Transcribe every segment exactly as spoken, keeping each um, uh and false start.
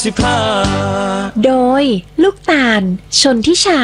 สิบห้าโดยลูกตาลชนทิชา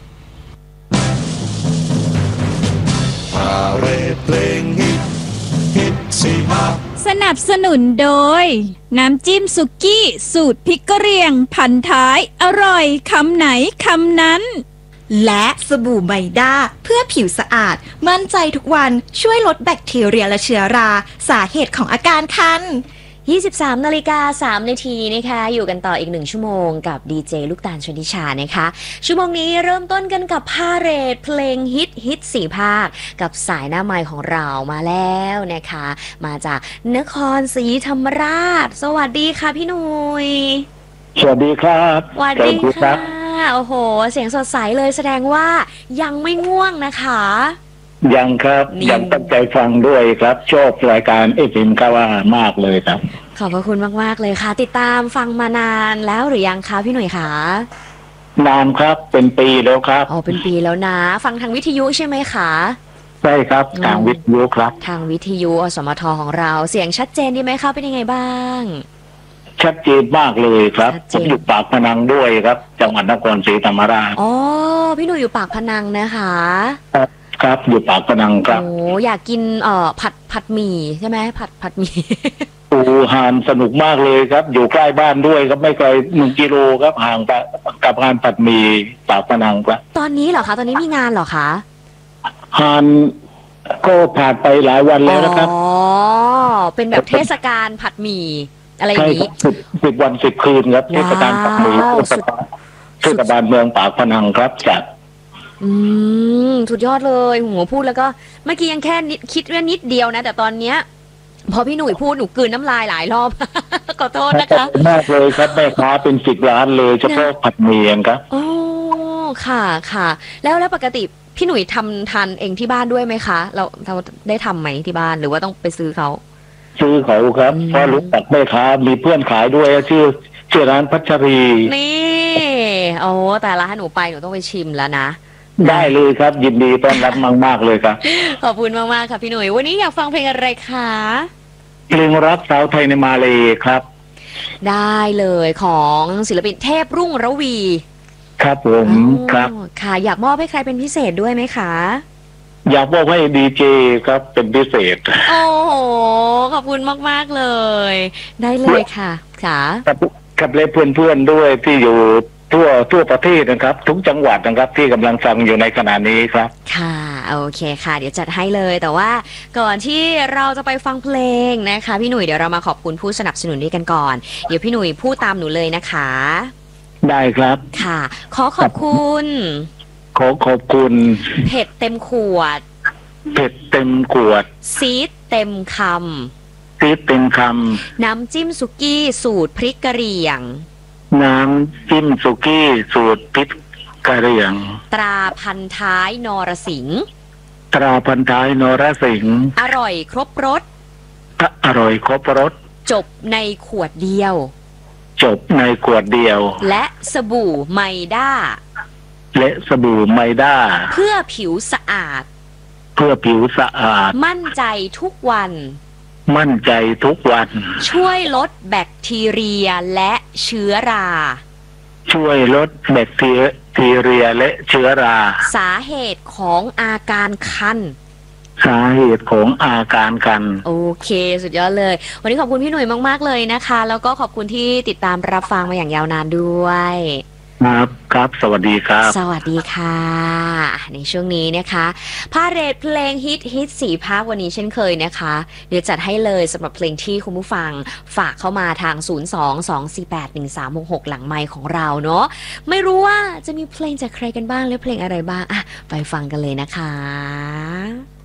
พาเรดเพลงฮิตฮิตสิบห้าสนับสนุนโดยน้ำจิ้มสุกี้สูตรพริกกะเหรี่ยงพันท้ายอร่อยคำไหนคำนั้นและสบู่ไมด้าเพื่อผิวสะอาดมั่นใจทุกวันช่วยลดแบคทีเรียและเชื้อราสาเหตุของอาการคันยี่สิบสามนาฬิกาสามนาทีนะคะอยู่กันต่ออีกหนึ่งชั่วโมงกับดีเจลูกตาลชนทิชานะคะชั่วโมงนี้เริ่มต้นกันกับพาเหรดเพลงฮิตฮิตสี่ภาคกับสายหน้าไมค์ของเรามาแล้วนะคะมาจากนครศรีธรรมราชสวัสดีค่ะพี่หนุ่ยสวัสดีครับสวัสดีค่ะโอ้โหเสียงสดใสเลยแสดงว่ายังไม่ง่วงนะคะยังครับยังตั้งใจฟังด้วยครับชอบรายการเอฟเอ็มก็ว่ามากเลยครับขอบพระคุณมากๆเลยค่ะติดตามฟังมานานแล้วหรือยังคะพี่หนุ่ยคะนานครับเป็นปีแล้วครับอ๋อเป็นปีแล้วนะฟังทางวิทยุใช่ไหมคะใช่ครับทางวิทยุครับทางวิทยุอสมทของเราเสียงชัดเจนดีไหมคะเป็นยังไงบ้างชัดเจนมากเลยครับผมอยู่ปากพนังด้วยครับจังหวัดนครศรีธรรมราชอ๋อพี่หนุ่ยอยู่ปากพนังนะคะครับอยู่ปากพนังครับโอ้อยากกินเอ่อผัดผัดหมี่ใช่ไหมผัดผัดหมี่โอ้ห่านสนุกมากเลยครับอยู่ใกล้บ้านด้วยครับไม่ไกลหนึ่งกิโลครับห่างกับงานผัดหมี่ปากพนังครับตอนนี้เหรอคะตอนนี้มีงานเหรอคะห่านก็ผ่านไปหลายวันแล้วนะครับอ๋อเป็นแบบเทศกาลผัดหมี่อะไรอย่างนี้สิบสิบวันสิบคืนครับเทศกาลผัดหมี่เทศบาลเมืองปากพนังครับจัดอืมสุดยอดเลยหัวพูดแล้วก็เมื่อกี้ยังแค่นิดคิดว่านิดเดียวนะแต่ตอนเนี้ยพอพี่หนุ่ยพูดหนูกลืนน้ำลายหลายรอบขอโทษนะคะมากเลยครับแม่ค้าเป็นสิบล้านเลยเฉพาะผัดหมี่ครับโอ้ค่ะค่ะแล้วแล้วปกติพี่หนุ่ยทำทานเองที่บ้านด้วยไหมคะเราเราได้ทำไหมที่บ้านหรือว่าต้องไปซื้อเขาซื้อเขาครับเพราะรู้จักแม่ค้ามีเพื่อนขายด้วยชื่อชื่อร้านพัชรีนี่โอ้แต่ละถ้าหนูไปหนูต้องไปชิมแล้วนะได้เลยครับยินดีต้อนรับมากๆเลยครับขอบคุณมากๆค่ะพี่หนุ่ยวันนี้อยากฟังเพลงอะไรคะเพลงรักสาวไทยในมาเลครับได้เลยของศิลปินเทพรุ่งระวีครับผมครับค่ะอยากมอบให้ใครเป็นพิเศษด้วยไหมคะอยากมอบให้ดีเจครับเป็นพิเศษโอ้โหขอบคุณมากๆเลยได้เลยค่ะค่ะกับเพื่อนๆด้วยที่อยู่ทั่วทั่วประเทศนะครับทุกจังหวัดนะครับที่กำลังฟังอยู่ในขณะนี้ครับค่ะโอเคค่ะเดี๋ยวจัดให้เลยแต่ว่าก่อนที่เราจะไปฟังเพลงนะคะพี่หนุ่ยเดี๋ยวเรามาขอบคุณผู้สนับสนุนด้วยกันก่อนเดี๋ยวพี่หนุ่ยพูดตามหนูเลยนะคะได้ครับค่ะขอขอบคุณขอขอบคุณเผ็ดเต็มขวดเผ็ดเต็มขวดซีดเต็มคำซีดเต็มคำน้ำจิ้มสุกี้สูตรพริกกะเหรี่ยงน้ำจิ้มสุกี้สูตรพริกกะเหรี่ยงตราพันท้ายนรสิงห์ตราพันท้ายนรสิงห์อร่อยครบรสอร่อยครบรสจบในขวดเดียวจบในขวดเดียวและสบู่ไมด้าและสบู่ไมด้าเพื่อผิวสะอาดเพื่อผิวสะอาดมั่นใจทุกวันมั่นใจทุกวันช่วยลดแบคทีเรียและเชื้อราช่วยลดแบคทีเรียและเชื้อราสาเหตุของอาการคันสาเหตุของอาการคันโอเคสุดยอดเลยวันนี้ขอบคุณพี่หนุ่ยมากๆเลยนะคะแล้วก็ขอบคุณที่ติดตามรับฟังมาอย่างยาวนานด้วยครับครับสวัสดีครับสวัสดีค่ะในช่วงนี้นะคะพาเหรดเพลงฮิตฮิตสี่ภาควันนี้เช่นเคยนะคะเดี๋ยวจัดให้เลยสำหรับเพลงที่คุณผู้ฟังฝากเข้ามาทางศูนย์ สอง สอง สี่ แปด หนึ่ง สาม หก หกหลังไมค์ของเราเนาะไม่รู้ว่าจะมีเพลงจากใครกันบ้างและเพลงอะไรบ้างอ่ะไปฟังกันเลยนะคะ